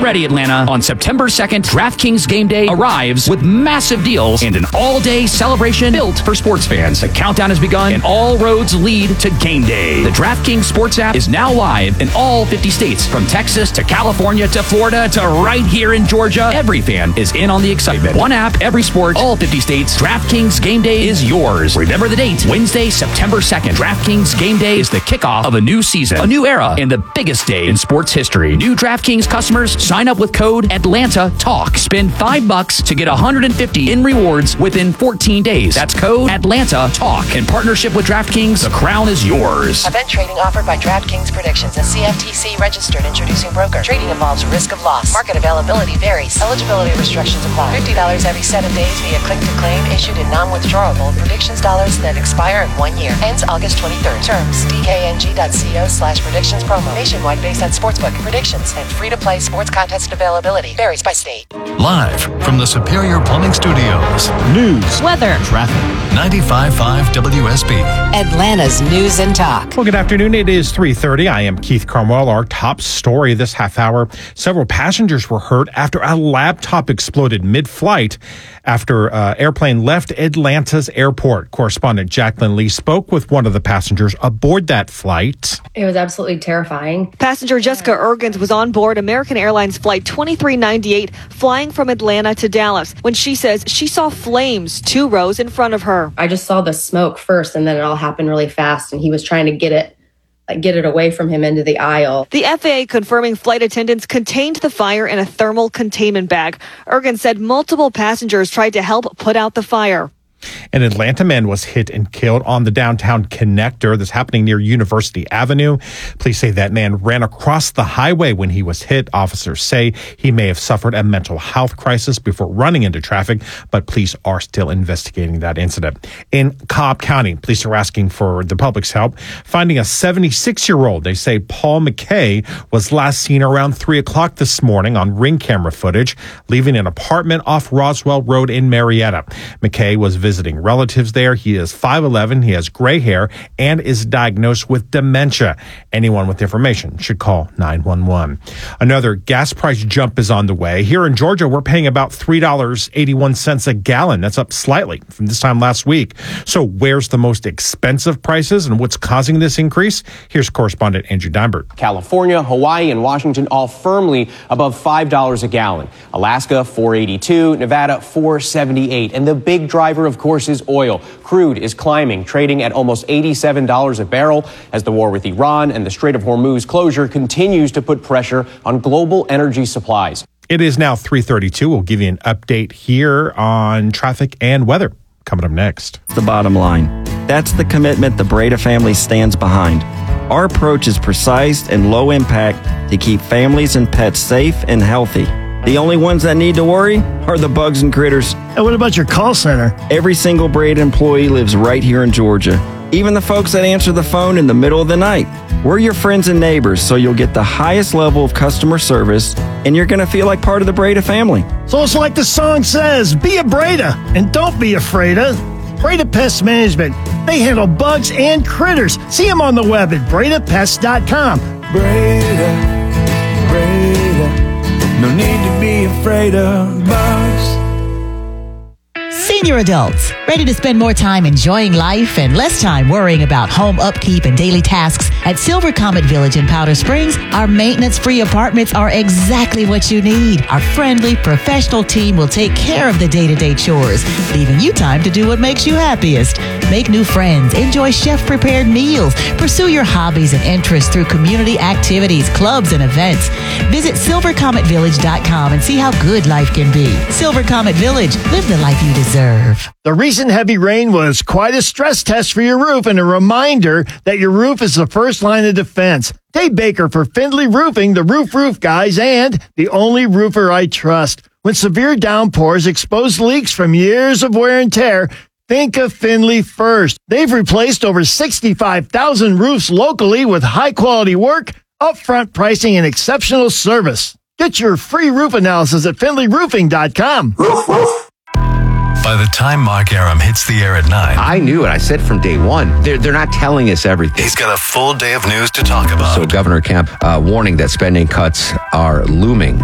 ready, Atlanta. On September 2nd, DraftKings Game Day arrives with massive deals and an all-day celebration built for sports fans. The countdown has begun and all roads lead to Game Day. The DraftKings Sports app is now live in all 50 states, from Texas to California to Florida to right here in Georgia. Every fan is in on the excitement. One app, every sport, all 50 states. DraftKings Game Day is yours. Remember the date, Wednesday, September 2nd. DraftKings Game Day is the kickoff of a new season, a new era, and the biggest day in sports history. New DraftKings customers sign up with code ATLANTATALK. Spend $5 to get $150 in rewards within 14 days. That's code ATLANTATALK. In partnership with DraftKings, the crown is yours. Event trading offered by DraftKings Predictions, a CFTC registered introducing broker. Trading involves risk of loss. Market availability varies. Eligibility restrictions apply. $50 every 7 days via click to claim, issued in non-withdrawable predictions dollars that expire in 1 year. Ends August 23rd. Terms dkng.co/predictions promo. Nationwide based on sportsbook predictions and free-to-play sports contest availability varies by state. Live from the Superior Plumbing Studios. News, weather, traffic. 95.5 WSB. Atlanta's News and Talk. Well, good afternoon. It is 3:30. I am Keith Cromwell. Our top story this half hour. Several passengers were hurt after a laptop exploded mid-flight after airplane left Atlanta's airport. Correspondent Jacqueline Lee spoke with one of the passengers aboard that flight. It was absolutely terrifying. Passenger Jessica Ergens was on board American Airlines Flight 2398, flying from Atlanta to Dallas, when she says she saw flames 2 rows in front of her. I just saw the smoke first, and then it all happened really fast, and he was trying to get it away from him into the aisle. The FAA confirming flight attendants contained the fire in a thermal containment bag. Ergens said multiple passengers tried to help put out the fire. An Atlanta man was hit and killed on the downtown connector. This happening near University Avenue. Police say that man ran across the highway when he was hit. Officers say he may have suffered a mental health crisis before running into traffic, but police are still investigating that incident. In Cobb County, police are asking for the public's help finding a 76-year-old. They say Paul McKay was last seen around 3 o'clock this morning on Ring camera footage, leaving an apartment off Roswell Road in Marietta. McKay was visiting relatives there. He is 5'11", he has gray hair, and is diagnosed with dementia. Anyone with information should call 911. Another gas price jump is on the way. Here in Georgia, we're paying about $3.81 a gallon. That's up slightly from this time last week. So where's the most expensive prices and what's causing this increase? Here's correspondent Andrew Deinberg. California, Hawaii, and Washington all firmly above $5 a gallon. Alaska, $4.82, Nevada, $4.78. And the big driver, of course, is oil. Crude is climbing, trading at almost $87 a barrel as the war with Iran and the Strait of Hormuz closure continues to put pressure on global energy supplies. It is now 3:32. We'll give you an update here on traffic and weather coming up next. The bottom line. That's the commitment the Breda family stands behind. Our approach is precise and low impact to keep families and pets safe and healthy. The only ones that need to worry are the bugs and critters. And what about your call center? Every single Breda employee lives right here in Georgia. Even the folks that answer the phone in the middle of the night. We're your friends and neighbors, so you'll get the highest level of customer service, and you're going to feel like part of the Breda family. So it's like the song says, be a Breda, and don't be afraid of Breda Pest Management. They handle bugs and critters. See them on the web at BredaPest.com. Breda. No need to be afraid of bugs. Senior adults, ready to spend more time enjoying life and less time worrying about home upkeep and daily tasks? At Silver Comet Village in Powder Springs, our maintenance-free apartments are exactly what you need. Our friendly, professional team will take care of the day-to-day chores, leaving you time to do what makes you happiest. Make new friends, enjoy chef-prepared meals, pursue your hobbies and interests through community activities, clubs, and events. Visit silvercometvillage.com and see how good life can be. Silver Comet Village, live the life you deserve. The recent heavy rain was quite a stress test for your roof and a reminder that your roof is the first line of defense. Dave Baker for Findlay Roofing, the roof guys, and the only roofer I trust. When severe downpours expose leaks from years of wear and tear, think of Findlay first. They've replaced over 65,000 roofs locally with high-quality work, upfront pricing, and exceptional service. Get your free roof analysis at FindlayRoofing.com. Roof, roof. By the time Mark Aram hits the air at 9, I knew it. I said from day one, they're not telling us everything. He's got a full day of news to talk about. So Governor Kemp warning that spending cuts are looming.